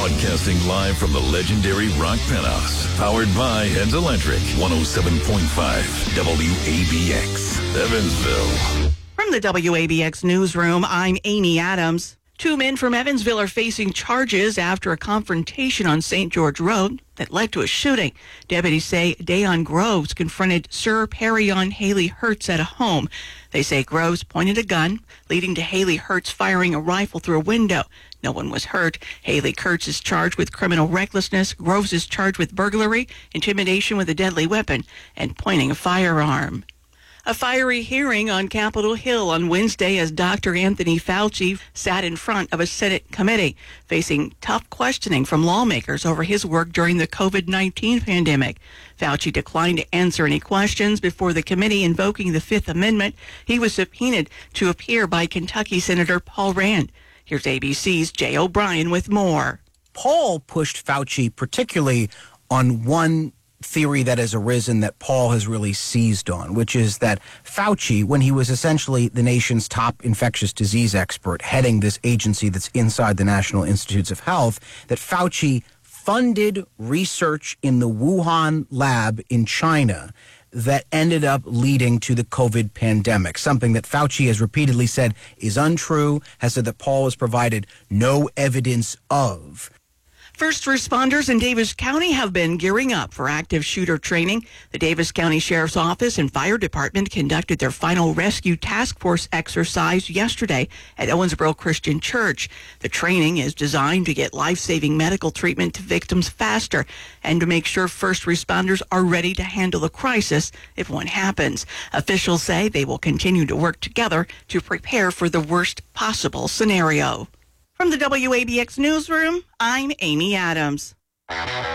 Broadcasting live from the legendary Rock Penthouse. Powered by Heads Electric. 107.5 WABX. Evansville. From the WABX newsroom, I'm Amy Adams. 2 men from Evansville are facing charges after a confrontation on St. George Road that led to a shooting. Deputies say Dayon Groves confronted Sir Perion Haley Hertz at a home. They say Groves pointed a gun, leading to Haley Hertz firing a rifle through a window. No one was hurt. Haley Hertz is charged with criminal recklessness. Groves is charged with burglary, intimidation with a deadly weapon, and pointing a firearm. A fiery hearing on Capitol Hill on Wednesday as Dr. Anthony Fauci sat in front of a Senate committee, facing tough questioning from lawmakers over his work during the COVID-19 pandemic. Fauci declined to answer any questions before the committee, invoking the Fifth Amendment. He was subpoenaed to appear by Kentucky Senator Paul Rand. Here's ABC's Jay O'Brien with more. Paul pushed Fauci particularly on one theory that has arisen that Paul has really seized on, which is that Fauci, when he was essentially the nation's top infectious disease expert heading this agency that's inside the National Institutes of Health, that Fauci funded research in the Wuhan lab in China that ended up leading to the COVID pandemic, something that Fauci has repeatedly said is untrue, has said that Paul has provided no evidence of. First responders in Davis County have been gearing up for active shooter training. The Davis County Sheriff's Office and Fire Department conducted their final rescue task force exercise yesterday at Owensboro Christian Church. The training is designed to get life-saving medical treatment to victims faster and to make sure first responders are ready to handle a crisis if one happens. Officials say they will continue to work together to prepare for the worst possible scenario. From the WABX newsroom, I'm Amy Adams.